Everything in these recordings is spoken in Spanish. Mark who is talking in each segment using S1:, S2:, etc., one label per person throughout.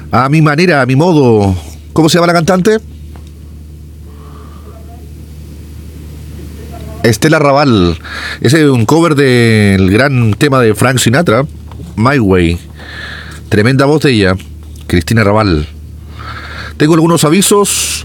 S1: A mi manera, a mi modo. ¿Cómo se llama la cantante? Estela Raval. Ese es un cover del gran tema de Frank Sinatra, My Way. Tremenda voz de ella, Cristina Raval. Tengo algunos avisos.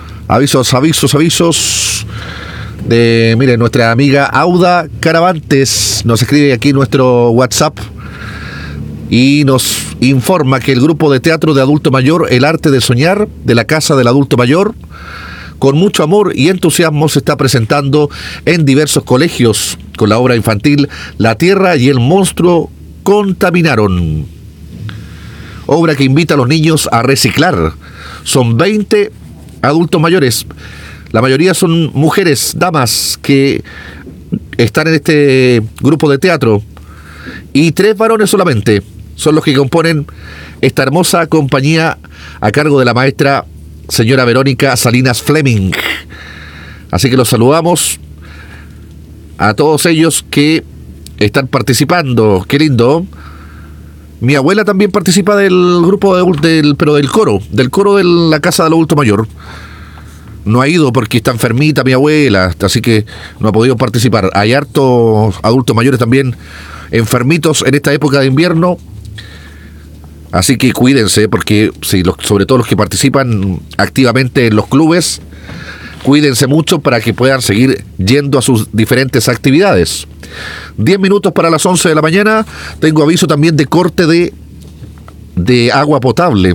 S1: Avisos. Mire, nuestra amiga Auda Caravantes nos escribe aquí en nuestro WhatsApp y nos informa que el grupo de teatro de adulto mayor, El Arte de Soñar, de la Casa del Adulto Mayor, con mucho amor y entusiasmo se está presentando en diversos colegios con la obra infantil La Tierra y el Monstruo Contaminaron. Obra que invita a los niños a reciclar. Son 20 adultos mayores. La mayoría son mujeres, damas, que están en este grupo de teatro. Y 3 varones solamente son los que componen esta hermosa compañía a cargo de la maestra señora Verónica Salinas Fleming. Así que los saludamos a todos ellos que están participando. Qué lindo. Mi abuela también participa del grupo pero del coro de la Casa del Adulto Mayor. No ha ido porque está enfermita mi abuela, así que no ha podido participar. Hay hartos adultos mayores también enfermitos en esta época de invierno. Así que cuídense, porque sobre todo los que participan activamente en los clubes, cuídense mucho para que puedan seguir yendo a sus diferentes actividades. 10 minutos para las 11 de la mañana. Tengo aviso también de corte de agua potable.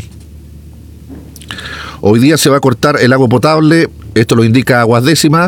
S1: Hoy día se va a cortar el agua potable, esto lo indica Aguas Décima,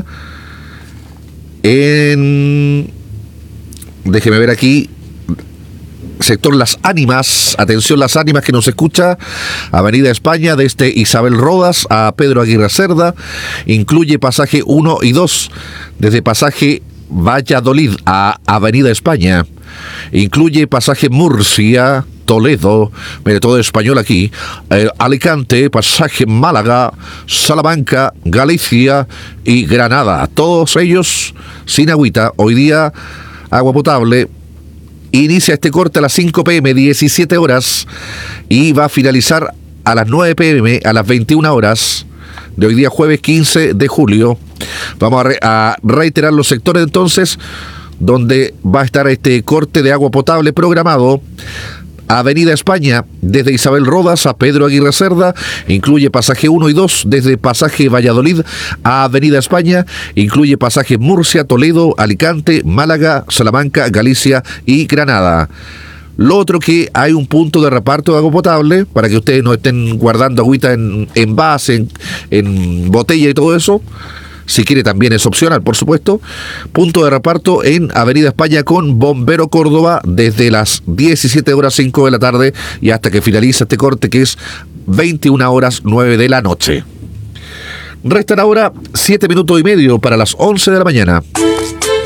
S1: déjeme ver aquí, sector Las Ánimas. Atención, Las Ánimas, que nos escucha. Avenida España, desde Isabel Rodas a Pedro Aguirre Cerda. Incluye pasaje 1 y 2, desde pasaje Valladolid a Avenida España. Incluye pasaje Murcia, Toledo, mire, todo español aquí, Alicante, pasaje Málaga, Salamanca, Galicia y Granada. Todos ellos sin agüita. Hoy día, agua potable. Inicia este corte a las 5 p.m., 17 horas, y va a finalizar a las 9 p.m., a las 21 horas de hoy día, jueves 15 de julio. Vamos a reiterar los sectores entonces donde va a estar este corte de agua potable programado. Avenida España, desde Isabel Rodas a Pedro Aguirre Cerda, incluye pasaje 1 y 2, desde pasaje Valladolid a Avenida España, incluye pasaje Murcia, Toledo, Alicante, Málaga, Salamanca, Galicia y Granada. Lo otro, que hay un punto de reparto de agua potable, para que ustedes no estén guardando agüita en envase, en botella y todo eso. Si quiere, también es opcional, por supuesto. Punto de reparto en Avenida España con Bombero Córdoba, desde las 17 horas 5 de la tarde y hasta que finaliza este corte, que es 21 horas 9 de la noche. Restan ahora 7 minutos y medio para las 11 de la mañana.